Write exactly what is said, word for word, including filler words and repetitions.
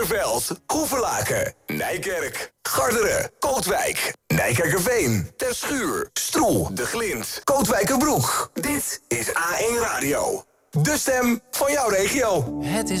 Veld, Hoevelaken, Nijkerk, Garderen, Kootwijk, Nijkerkerveen, Terschuur, Stroe, De Glind, Kootwijkerbroek. Dit is A één Radio. De stem van jouw regio. Het is